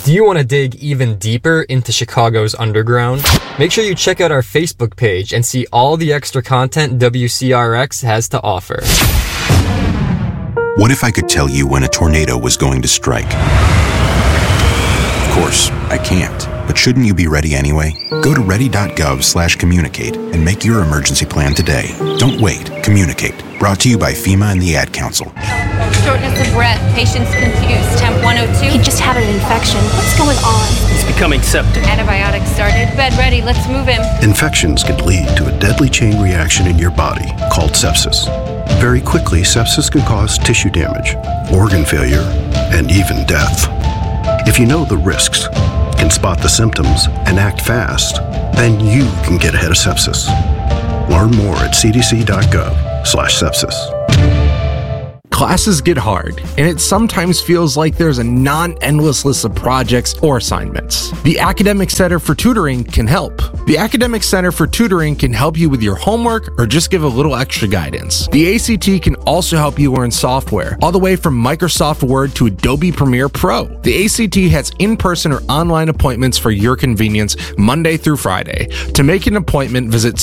Do you want to dig even deeper into Chicago's underground? Make sure you check out our Facebook page and see all the extra content WCRX has to offer. What if I could tell you when a tornado was going to strike? Of course, I can't. But shouldn't you be ready anyway? Go to ready.gov/communicate and make your emergency plan today. Don't wait. Communicate. Brought to you by FEMA and the Ad Council. Shortness of breath. Patient's confused. Temp 102. He just had an infection. What's going on? He's becoming septic. Antibiotics started. Bed ready. Let's move him. Infections can lead to a deadly chain reaction in your body called sepsis. Very quickly, sepsis can cause tissue damage, organ failure, and even death. If you know the risks, can spot the symptoms, and act fast, then you can get ahead of sepsis. Learn more at cdc.gov/sepsis. Classes get hard, and it sometimes feels like there's a non-endless list of projects or assignments. The Academic Center for Tutoring can help. The Academic Center for Tutoring can help you with your homework or just give a little extra guidance. The ACT can also help you learn software, all the way from Microsoft Word to Adobe Premiere Pro. The ACT has in-person or online appointments for your convenience Monday through Friday. To make an appointment, visit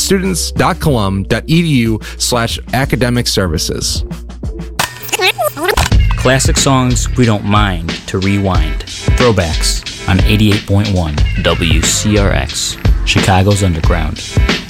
students.colum.edu/academic services. Classic songs we don't mind to rewind. Throwbacks on 88.1 WCRX, Chicago's Underground.